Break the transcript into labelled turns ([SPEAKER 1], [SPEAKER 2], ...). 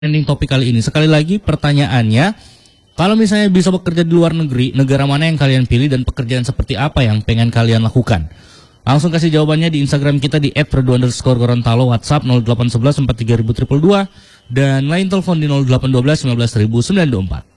[SPEAKER 1] Trending topik kali ini. Sekali lagi pertanyaannya, kalau misalnya bisa bekerja di luar negeri, negara mana yang kalian pilih dan pekerjaan seperti apa yang pengen kalian lakukan? Langsung kasih jawabannya di Instagram kita di @perdu_gorontalo, WhatsApp 0811 43000 222 dan lain telepon di 0812 19024.